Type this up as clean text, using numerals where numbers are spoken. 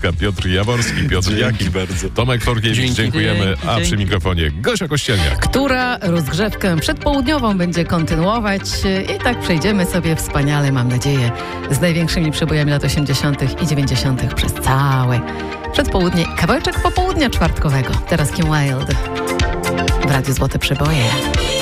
Piotr Jaworski, Piotr Jaki, bardzo. Tomek Forkiewicz, dziękujemy. A przy mikrofonie Gosia Kościelniak, która rozgrzewkę przedpołudniową będzie kontynuować i tak przejdziemy sobie wspaniale, mam nadzieję, z największymi przebojami lat 80. i 90. przez całe przedpołudnie. Kawałeczek popołudnia czwartkowego. Teraz Kim Wilde w Radiu Złote Przeboje.